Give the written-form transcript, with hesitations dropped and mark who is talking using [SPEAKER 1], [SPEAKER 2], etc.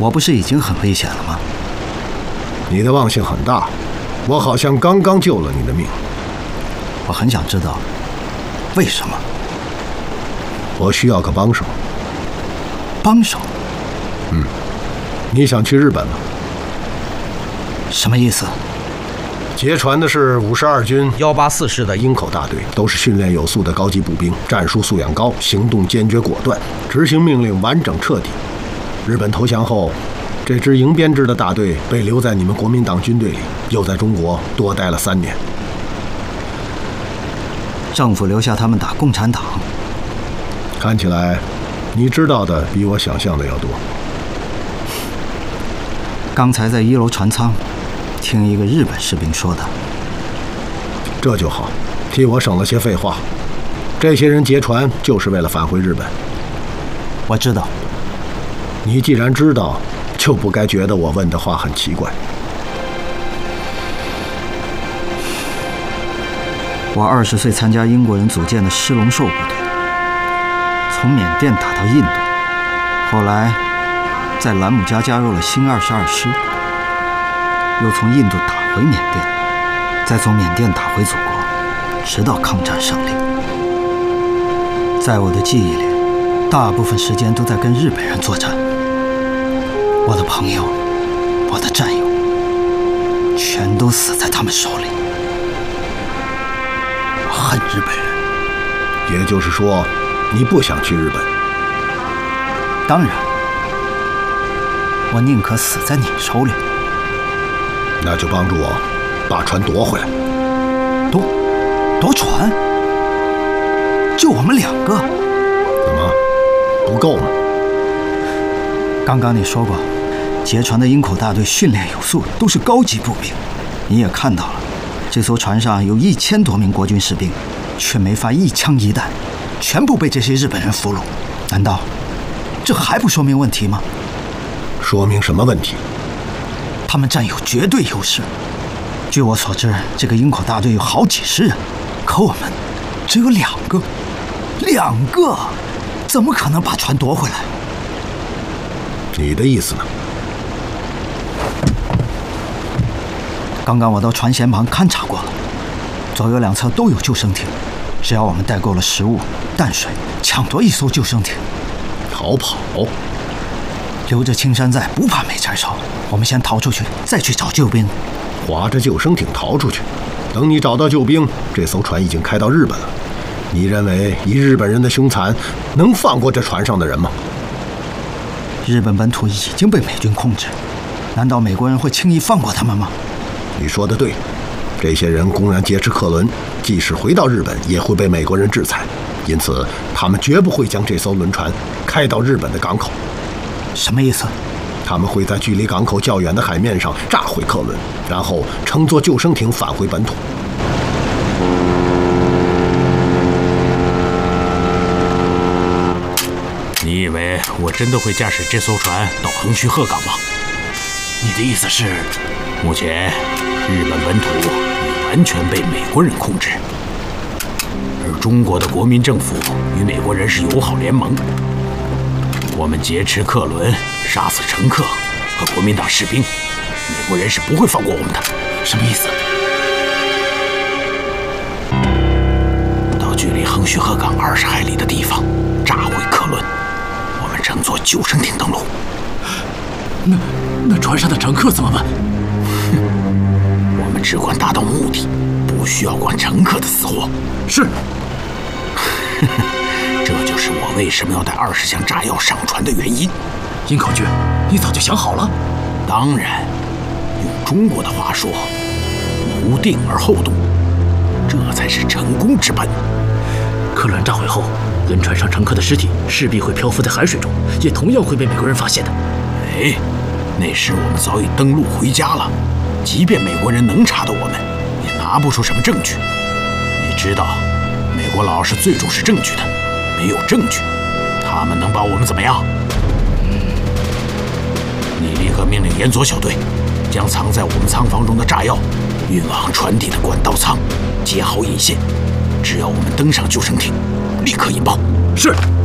[SPEAKER 1] 我不是已经很危险了吗？
[SPEAKER 2] 你的忘性很大，我好像刚刚救了你的命。
[SPEAKER 1] 我很想知道，为什么？
[SPEAKER 2] 我需要个帮手。
[SPEAKER 1] 帮手？
[SPEAKER 2] 你想去日本吗？
[SPEAKER 1] 什么意思？
[SPEAKER 2] 劫船的是52军
[SPEAKER 3] 184师的
[SPEAKER 2] 营口大队，都是训练有素的高级步兵，战术素养高，行动坚决果断，执行命令完整彻底。日本投降后，这支营编制的大队被留在你们国民党军队里，又在中国多待了3年。
[SPEAKER 1] 政府留下他们打共产党？
[SPEAKER 2] 看起来，你知道的比我想象的要多。
[SPEAKER 1] 刚才在1楼船舱听一个日本士兵说的。
[SPEAKER 2] 这就好，替我省了些废话。这些人劫船就是为了返回日本。
[SPEAKER 1] 我知道。
[SPEAKER 2] 你既然知道，就不该觉得我问的话很奇怪。
[SPEAKER 1] 我20岁参加英国人组建的狮龙兽部队，从缅甸打到印度，后来在兰姆加加入了新22师，又从印度打回缅甸，再从缅甸打回祖国，直到抗战胜利。在我的记忆里，大部分时间都在跟日本人作战。我的朋友，我的战友，全都死在他们手里。我恨日本人。
[SPEAKER 2] 也就是说，你不想去日本？
[SPEAKER 1] 当然，我宁可死在你手里。
[SPEAKER 2] 那就帮助我把船夺回来。
[SPEAKER 1] 夺船？就我们2个？
[SPEAKER 2] 怎么，不够吗？
[SPEAKER 1] 刚刚你说过，劫船的营口大队训练有素，都是高级步兵。你也看到了，这艘船上有1000多名国军士兵，却没发一枪一弹，全部被这些日本人俘虏。难道这还不说明问题吗？
[SPEAKER 2] 说明什么问题？
[SPEAKER 1] 他们占有绝对优势。据我所知，这个营口大队有好几十人，可我们只有2个，2个，怎么可能把船夺回来？
[SPEAKER 2] 你的意思呢？
[SPEAKER 1] 刚刚我到船舷旁勘察过了，左右2侧都有救生艇，只要我们带够了食物、淡水，抢夺一艘救生艇。
[SPEAKER 2] 逃跑？
[SPEAKER 1] 留着青山在，不怕没柴烧。我们先逃出去，再去找救兵。
[SPEAKER 2] 划着救生艇逃出去，等你找到救兵，这艘船已经开到日本了。你认为以日本人的凶残，能放过这船上的人吗？
[SPEAKER 1] 日本本土已经被美军控制，难道美国人会轻易放过他们吗？
[SPEAKER 2] 你说的对，这些人公然劫持客轮，即使回到日本，也会被美国人制裁，因此他们绝不会将这艘轮船开到日本的港口。
[SPEAKER 1] 什么意思？
[SPEAKER 2] 他们会在距离港口较远的海面上炸毁客轮，然后乘坐救生艇返回本土。
[SPEAKER 4] 你以为我真的会驾驶这艘船到横须贺港吗？
[SPEAKER 3] 你的意思是，
[SPEAKER 4] 目前日本本土已完全被美国人控制，而中国的国民政府与美国人是友好联盟。我们劫持客轮，杀死乘客和国民党士兵，美国人是不会放过我们的。
[SPEAKER 3] 什么意思？
[SPEAKER 4] 到距离横须贺港20海里的地方炸毁客轮，我们乘坐救生艇登陆。
[SPEAKER 3] 那船上的乘客怎么办？
[SPEAKER 4] 我们只管达到目的，不需要管乘客的死活。
[SPEAKER 3] 是。
[SPEAKER 4] 这就是我为什么要带20箱炸药上船的原因。
[SPEAKER 3] 营口君，你早就想好了？
[SPEAKER 4] 当然，用中国的话说，谋定而后动，这才是成功之本。
[SPEAKER 3] 客轮炸毁后，轮船上乘客的尸体势必会漂浮在海水中，也同样会被美国人发现的。
[SPEAKER 4] 哎，那时我们早已登陆回家了，即便美国人能查到我们，也拿不出什么证据。你知道，美国佬是最重视证据的，没有证据，他们能把我们怎么样？你立刻命令沿左小队将藏在我们仓房中的炸药运往船底的管道舱，接好引线。只要我们登上救生艇，立刻引爆。
[SPEAKER 3] 是。